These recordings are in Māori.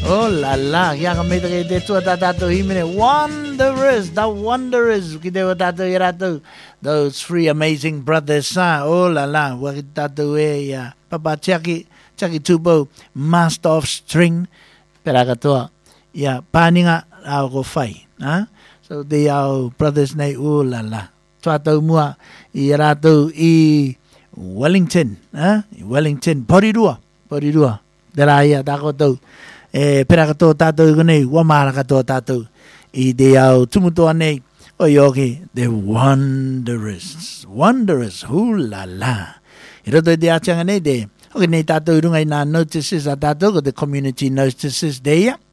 Oh la la, ya kamete de tu tato himene wondrous, the wondrous kideo tato irato. Those three amazing brothers, oh la la, wakitato ya Papa Chaki Tubo, master of string, peragatoa, ya paninga au go fai, So they are brothers nei oh la la. Tuato mua irato I Wellington, Wellington, Porirua, Daraya dakoto. Perakato tato gune wamara kato tato I de au tumuto ane o yogi the wondrous hula la iroto de achangane de okay ne tato rungai na notices a tato the community notices de ya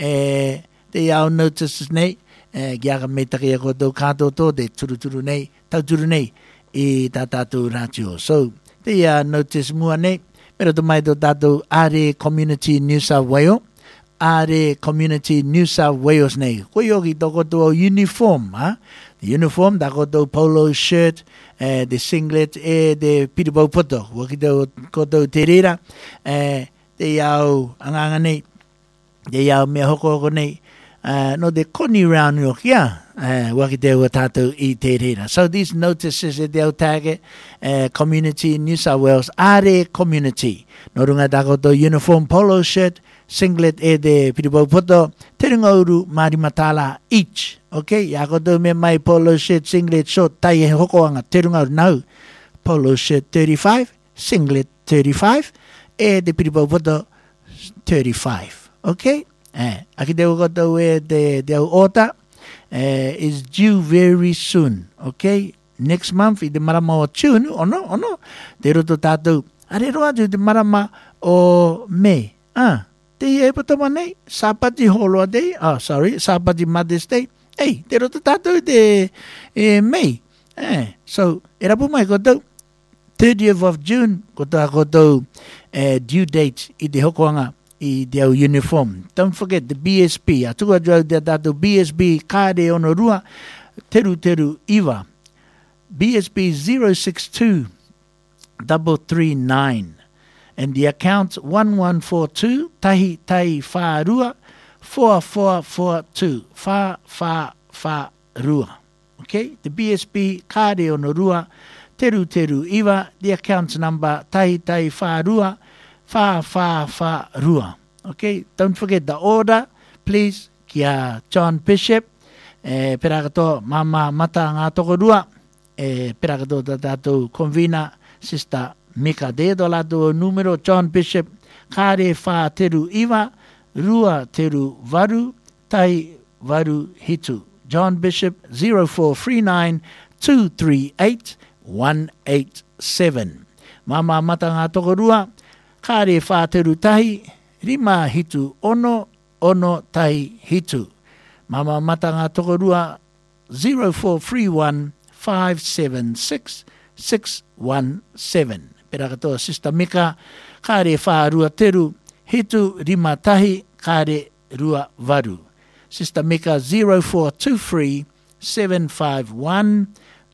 de au notices ne gyaga metake ko do kato to de turu ne turu ne I tato ratio so de notice mu ane pero to mai do tato are community New South Wales Are community New South Wales nei. Koyogi toko to uniform, The uniform dako to polo shirt, the singlet, the piribo poto. Wakito koto terera, the yao anganga nei, the yao me hoko nei. No the koni round yok ya. Wakite watato I terera. So these notices that they'll tag community New South Wales are community. Norunga dako to uniform polo shirt. Singlet de piribo poto teringauru marimatala each okay yakoto me mai polo shirt singlet short tai hoko anga teringauru now polo shirt 35 singlet 35 de piribo poto 35 okay aki de goto we de order is due very soon okay next month the marama June no de roto tato are roa de marama o May Te epatamane sapati holiday sapati Mother's Day te roto tato de May so era po mai koto 30th of June koto due date I de hokoanga I de uniform don't forget the BSB atuga jo de tato BSB kare ono rua teru iwa BSB 062 339 and the account 1142 tahi wharua 4442 wharua. Okay, the BSB kare ono rua teru iwa the account number tahi wharua 4442. Okay, don't forget the order please kia John Bishop perakato mama mata ngā toko rua perakato tato convener sister Mika de do lado numero John Bishop kare fa teru iwa rua teru varu tai varu hitu John Bishop 0439 238 187 mama mata ngā toko rua kare fa teru tahi rima hitu ono tai hitu mama mata ngā toko rua 0431 576 617 Perakato Sister Mika kare wha rua teru hitu rima tahi kare rua varu. Sister Mika 0423 751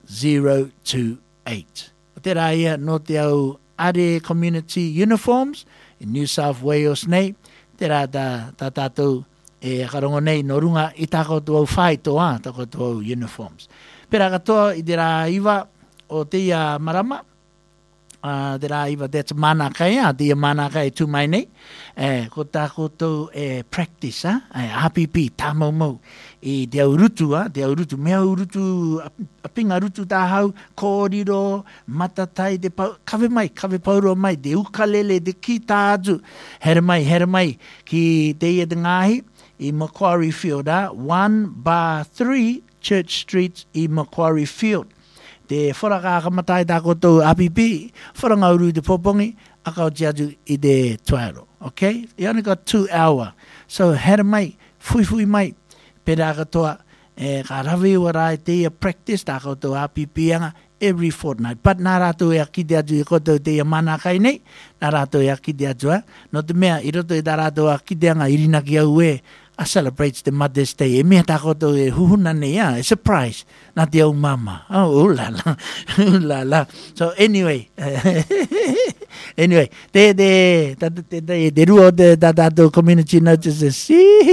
028. Te raia no te au are community uniforms in New South Wales nei. Te rā ta tātou karongo nei no runga I tako tu au whai toa tako tu au uniforms. Perakato I te rā iwa o te ia marama. Te rā iwa that's mana kai te ia mana kai tu mai nei ko tā koutou practice APP tā mau I te au rutu mea urutu apinga rutu tā hau kōriro matatai te pau kawe pauro mai te ukalele te ki tā atu here mai ki te ia te ngahi I Macquarie Field 1/3 Church Street I Macquarie Field Te wharaka matai tā koutou APP, wharangauru te popongi, akau te atu I te tuaero. Okay? You only got 2 hours. So, here mai, fui mai, pera katoa, ka rawe warai te ia practice tā koutou APP anga every fortnight. But nā rātou ea ki te atu I koutou te ia mana kai nei, nā rātou ea ki te atu no te mea, I roto I tā rātou a ki te anga irinaki au celebrates the Mother's Day. E mea takoto e huhuna nei a surprise na te au mama. Oh la la, la la. So anyway, anyway, the rua de tato community notices.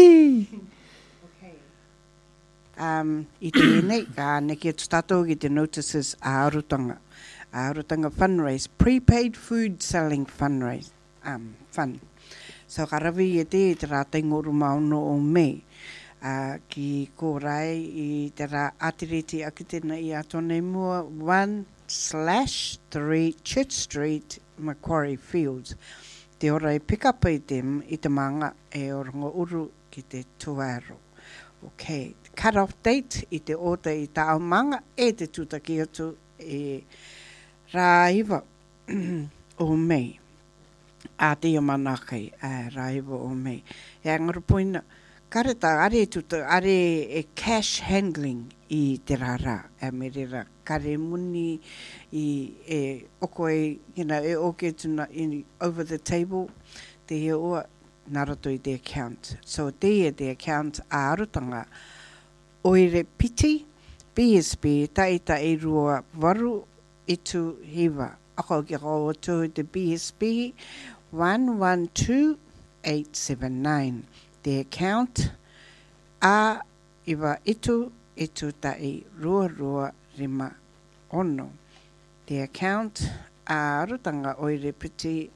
I te nei, neki atu tātou ki te notices a Arutanga. Arutanga fundraise, prepaid food selling fundraise, fund. So karawi e te rā taingoru maono o me. Ki ko rai i te rā atiriti akitena i atone mua 1/3 Church Street, Macquarie Fields. Te ora e pick up i te manga e orongo uru ki te tuaro. Okay. Cut-off date i te ota i tā manga e te tutaki atu e rā iwa o mei. A te o manakai rā iwa o mei. E angarupoina, kareta are tuta, are e cash handling i te rara. E merera, kare muni i e oko e, e oke tuna over the table, te he oa narato i te account. So te e te account a Arutanga, oire piti, BSB, taita e rua waru itu hiwa. Ako ki ko to the BSB 112879. The account a iwa itu tai rua rima ono. The account a Arutanga oire piti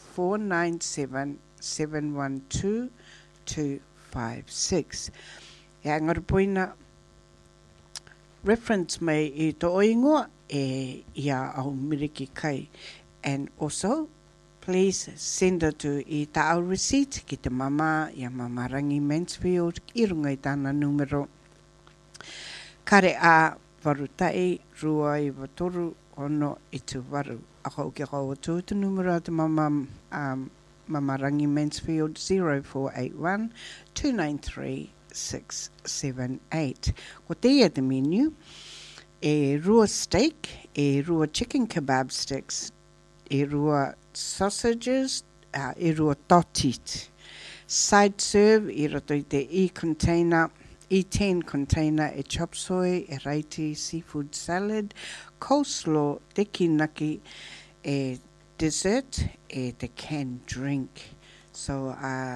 4971226. Ya ngarupoina reference mai I to oingoa e ia au miriki kai. And also, please send it to I ta'au receipt ki te mama, ia mama Rangi Mansfield, I runga I tāna numero. Kare a warutai, rua I watoru, ono I tu waru. Ako uke kau atu te numero a te mama, mama Rangi Mansfield, 0481 293 678. Ko te ia te menu, e rua steak, e rua chicken kebab sticks, e rua sausages, e rua totit. Side serve, I roto I te E10 container, e chop suey, e reiti seafood salad, coleslaw, te kinaki, e dessert, e te canned drink. So,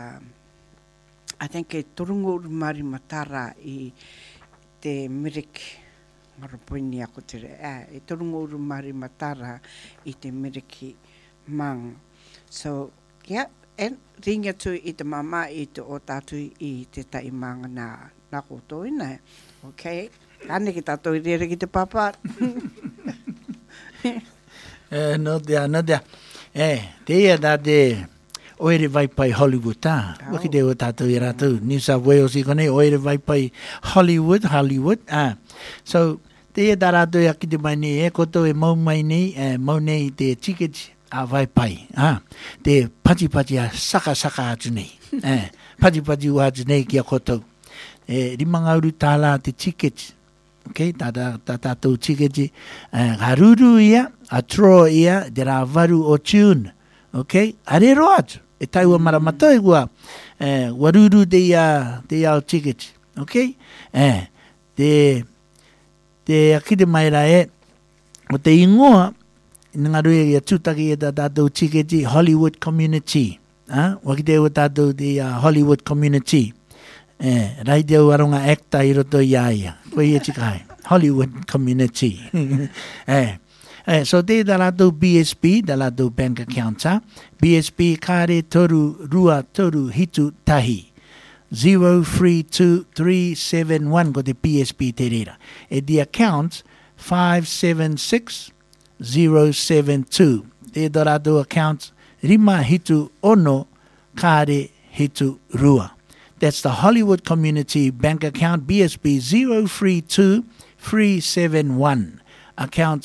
I think e torungo urumari matara I te mirik marapoini ako te e torungo urumari matara I te miriki mang. So, yeah, and ringa tu I te mama I te o tātu I te tai manga na koto ina. Okay? Ane ki tātou I rere ki te papa. No dea. Te ia da te oere vai pai Hollywood tā. Waki te o tātou I rātou. New South Wales I konei, oere vai pai Hollywood. So, te ia tā rātou aki te mai nei, koto e mau mai nei, mau nei te tickets a vai pai. Te pati a saka atu nei. Pati ua atu nei ki a koto. Rimanga uru tāla te tickets. Okay, tātou tickets. Haruru ia, a tro ia, te rā varu o tune. Okay, arero atu. E taiwa maramatoi ua waruru te ia o tickets. Okay, te akite mai ra o te ingoa, ngaru ia tūtaki e tātou tickets Hollywood Community. Wakite o tātou te Hollywood Community. Rai te au aronga actor I roto ia ia. Koe ia tikai. Hollywood Community. So te tātou BSB, tātou bank account. BSB kāre toru rua toru hitu tahi. 032371 ko te BSB te reira. E the account 576072. Te tātou account rima hitu ono kāre hitu rua. That's the Hollywood Community Bank account, BSB 032371. Account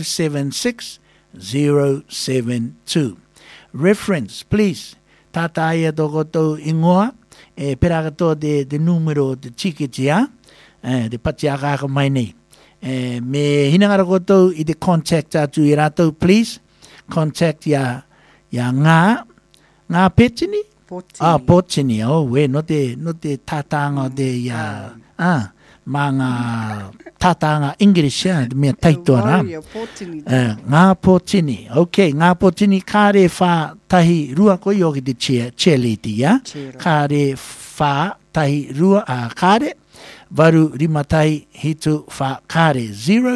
576072. Reference, please. Tata ia tokoto ingoa. Pera katoa de numero de tickets ya. De pati akaka mai nei. Me hinangara koto I de contact atu I rato, please. Contact ya ngā petini. Potini. Potini, we no te tatanga de ya. Mga tatanga English me taitoana. Ngā Potini. Okay, ngā Potini kare wha tahi rua ko yoki te cheerleading, ya. Kare wha tahi rua kare. Varu rimatai hitu wha kare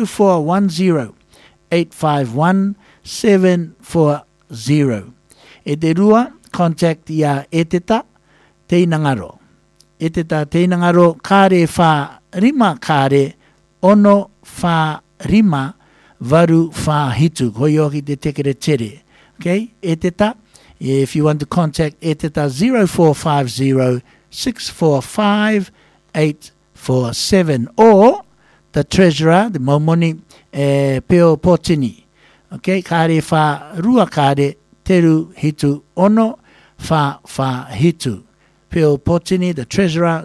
0410-851-740. E te rua, contact ia eteta teinangaro. Eteta teinangaro kare wha rima kare ono wha rima varu wha hitu. Koyoki te tekere tere. Okay, eteta. If you want to contact eteta 0450-645-847 or the treasurer, the Momoni Peo Potini. Okay, kare wha rua kare teru hitu ono wha hitu. Peo Potini, the treasurer,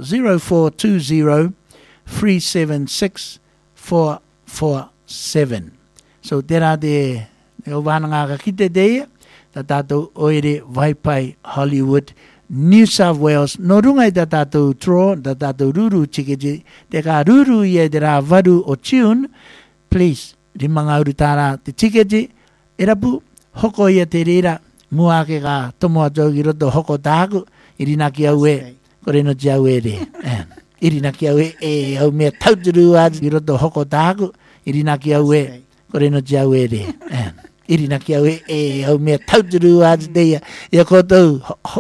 0420-376-447. So tērā te wānanga ka kite teia, ta tātou oere Waipai Hollywood, New South Wales, no rungai ta tātou tro, ta tātou ruru tikeji, te ka ruru ia te rā varu o tune, please, rimanga uru tāra te tikeji, e rapu, hoko ia te rira, mua ke ka tomo atou ki roto hoko tāku, irina ki au e, kore no te au e re. Irina ki au e, au mea tauturu atu ki roto hoko tāku, irina ki au e, kore no te au e re. Irina ki au e, au mea tauturu atu teia, ia koutou